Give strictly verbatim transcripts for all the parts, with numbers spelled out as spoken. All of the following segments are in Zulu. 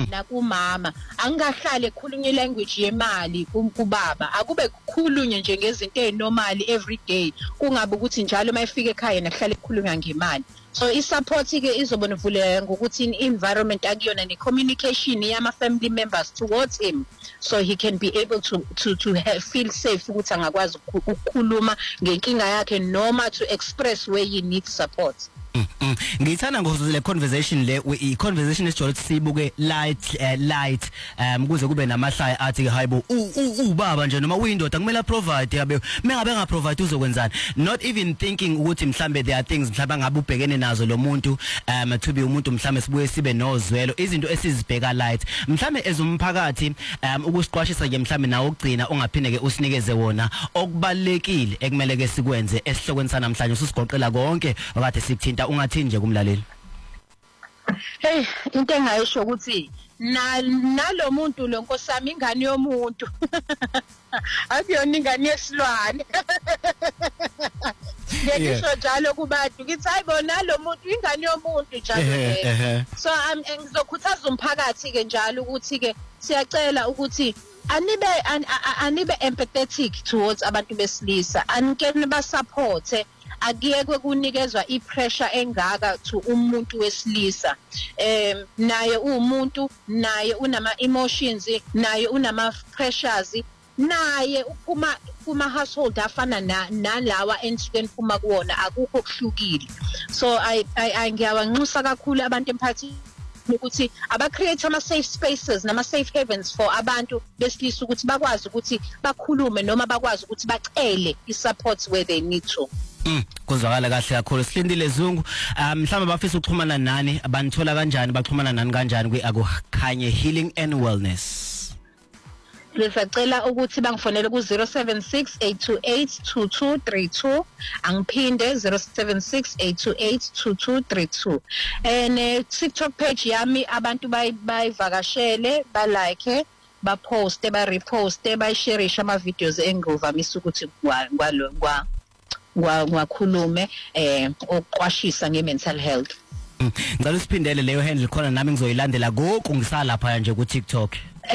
nakumama angahlale ekhulunywe language yemali kubaba akube kukhulunywe nje ngezinto ezinormal every day kungabe ukuthi njalo mayifika ekhaya nahlale ekhulunywa ngemali. So i-support ke izobona vulela ngokuthi in-environment akuyona ne-communication yama family members towards him so he can be able to to to have, feel safe ukuthi angakwazi ukukhuluma ngenkinga yakhe noma to express where he needs support. Ngithanda ngokuthi le conversation le i conversation esijolo sibuke light uh, light um kuze kube namahlaya athi ke hayibo ubaba nje noma uyindoda kumele provide yabe mengabe nga provide uzokwenzani, not even thinking ukuthi mhlambe there are things mhlawumbe ngabe ubhekene nazo lo muntu um to be umuntu mhlambe sibuye sibe nozwelo izinto esizibheka light mhlambe ezumphakathi um ukusiqwashisa nje mhlambe nawo ugcina ungaphinde ke usinikeze wona okubalekile ekumele ke sikwenze esihlokweni sana namhlanje usigoqela konke okade sikuthinta ungathi nje kumlaleli. Hey into engayisho ukuthi na nalomuntu lo nkosami ingane yomuntu akuyona ingane yesilwane. Ngiyisho njalo kubantu ngithi ayibona lo muntu ingane yomuntu njalo. So am ngizokhuthaza umphakathi ke njalo ukuthi ke siyacela ukuthi anibe anibe empathetic towards abantu besilisa anikene ba support akuyekwe kunikezwa ipressure engaka to umuntu wesilisa em naye umuntu naye unama emotions naye unama pressures naye uphuma kuma household afana nalawa ensuke phuma kuona akukho kuhlukile. So I I ngiyawanxusa kakhulu abantu emphakathini ukuthi aba create ama safe spaces nama safe havens for abantu besilisa ukuthi bakwazi ukuthi bakhulume noma bakwazi ukuthi bacele isupport where they need to. Mm, kuzwakala kahle kakhulu Silindile Zungu. Um mhlawumbe bafisa ukuxhumana nani abanithola kanjani baxhumana nani kanjani kwi Akukhanye Healing and Wellness? Ngizacela ukuthi bangifonele ku zero seven six eight two eight two two three two angiphinde zero seven six eight two eight two two three two and uh, TikTok page yami abantu bayivakashele ba like ba post ba repost ba share ama videos engivamisa ukuthi kwalo kwa ngwakhulume eh oqwashisa nge-mental health. Ngicela usiphindele leyo handle khona nami ngizoyilandela goku ngisalapha nje ku TikTok.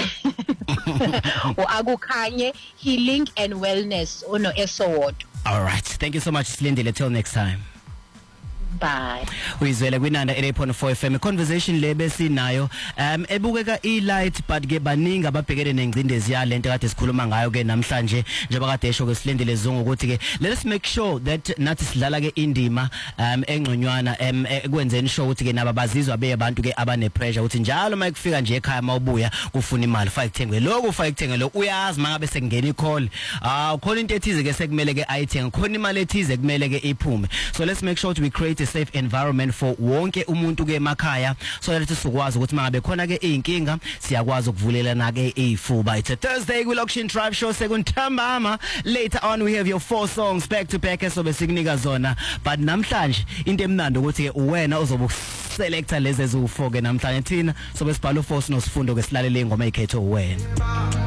Akukhanye Healing and Wellness ono Esowod. All right, thank you so much Silindile, till next time. Bye. Uyizwele kwinanda eight point four F M conversation lebe sinayo um ebukeka I light but ke baningi ababhekene nengcindezi ya lento kade sikhuluma ngayo ke namhlanje njengoba kade esho ke Silindile Zungu ukuthi ke let's make sure that nathi sidlala ke indima um engconywana em ekwenzeni show ukuthi ke naba bazizwa be abantu ke abane pressure ukuthi njalo mayikufika nje ekhaya mawubuya kufuna imali fa ikuthenge lokho fa ikuthenge lokho uyazi mangabe sekungena icall ah khona into ethize ke sekumele ke ayithenge khona imali ethize kumele ke iphume. So let's make sure to we create a safe environment for wonke umuntu ke emakhaya so that sikwazi ukuthi mangabe khona ke inkinga siyakwazi ukuvulelana ke ifuba. It's a Thursday with Auction Drive Show sekuntambama. Later on we have your four songs back to back esobe sikunika zona, but namhlanje into emnandi ukuthi ke uwena uzobe selector lezi eziwu four ke namhlanje thina sobe sibhala u four sinosifundo ke silalele ingoma ekhetho uwena.